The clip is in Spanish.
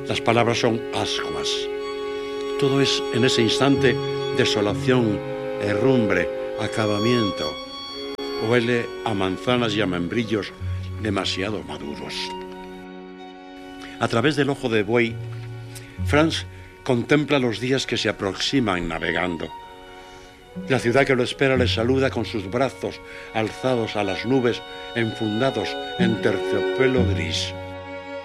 Las palabras son ascuas. Todo es en ese instante desolación, herrumbre, acabamiento. Huele a manzanas y a membrillos demasiado maduros. A través del ojo de buey, Franz contempla los días que se aproximan navegando. La ciudad que lo espera le saluda con sus brazos alzados a las nubes, enfundados en terciopelo gris.